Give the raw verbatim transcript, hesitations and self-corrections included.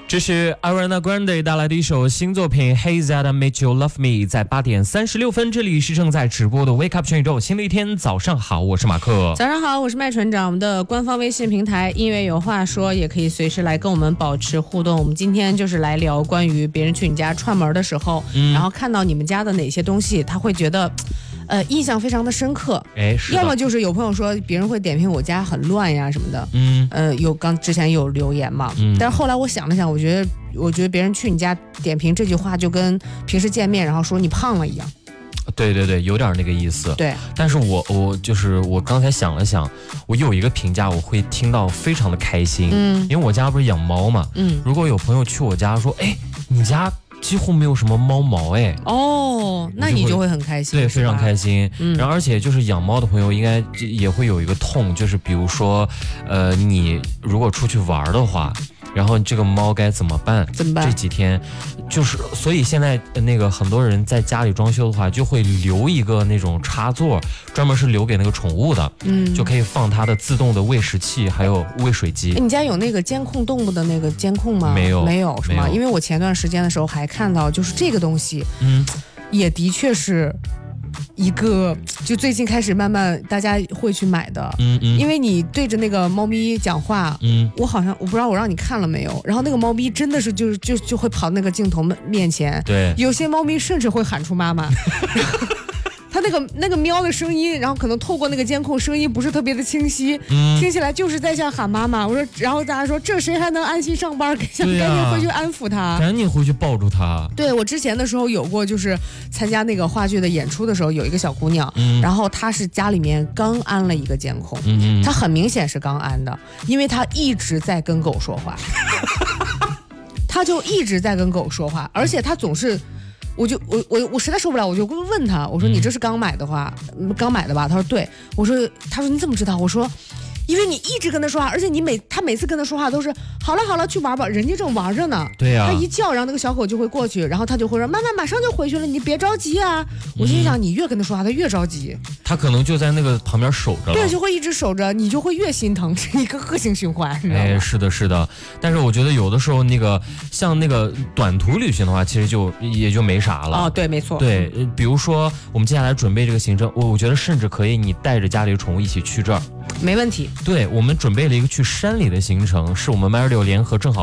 这是 Ariana Grande 带来的一首新作品 Hey That Made You Love Me， 在八点三十六分，这里是正在直播的 Wake Up 全宇宙，新的一天早上好，我是马克。 早上好，我是麦船长。我们的官方微信平台音乐有话说，也可以随时来跟我们保持互动。我们今天就是来聊关于别人去你家串门的时候、嗯、然后看到你们家的哪些东西他会觉得呃，印象非常的深刻， 哎，是的。 要么就是有朋友说别人会点评我家很乱呀什么的， 嗯， 呃，有刚之前有留言嘛，嗯，但是后来我想了想，我觉得，我觉得别人去你家点评这句话，就跟平时见面然后说你胖了一样。 对对对，有点那个意思。 对， 但是我我就是我刚才想了想，我有一个评价我会听到非常的开心，嗯，因为我家不是养猫嘛，嗯，如果有朋友去我家说，哎，你家几乎没有什么猫毛哎， 哦，那你就会很开心， 对，非常开心。嗯，然后而且就是养猫的朋友应该也会有一个痛，就是比如说，呃，你如果出去玩的话，然后这个猫该怎么办？ 怎么办？ 这几天就是，所以现在那个很多人在家里装修的话，就会留一个那种插座，专门是留给那个宠物的，嗯，就可以放它的自动的喂食器，还有喂水机。 你家有那个监控动物的那个监控吗？ 没有， 没有是吗？因为我前段时间的时候还看到，就是这个东西，嗯，也的确是一个，就最近开始慢慢大家会去买的，嗯嗯，因为你对着那个猫咪讲话，嗯，我好像我不知道我让你看了没有，然后那个猫咪真的是就是就就会跑那个镜头面前， 对， 有些猫咪甚至会喊出妈妈。它那个那个喵的声音，然后可能透过那个监控声音不是特别的清晰，嗯，听起来就是在像喊妈妈。我说，然后大家说这谁还能安心上班？想赶紧回去安抚它， 赶紧回去抱住它。 对，我之前的时候有过，就是参加那个话剧的演出的时候，有一个小姑娘，嗯，然后她是家里面刚安了一个监控，嗯，她很明显是刚安的，因为她一直在跟狗说话，她就一直在跟狗说话，而且她总是。我就我我我实在受不了，我就问他，我说你这是刚买的话，嗯、刚买的吧？他说对，我说他说你怎么知道？我说。因为你一直跟他说话，而且你每他每次跟他说话都是好了好了去玩吧，人家正玩着呢。 对呀、啊， 他一叫，然后那个小狗就会过去，然后他就会说妈妈马上就回去了，你别着急啊。我心想、嗯、你越跟他说话，他越着急。 他可能就在那个旁边守着了。 对，就会一直守着，你就会越心疼，是一个恶性循环。 哎，是的，是的。但是我觉得有的时候那个像那个短途旅行的话，其实就也就没啥了。 哦，对，没错。 对，比如说我们接下来准备这个行程，我我觉得甚至可以你带着家里的宠物一起去这儿。 没问题。 对，我们准备了一个去山里的行程，是我们 M Y Radio 联合正好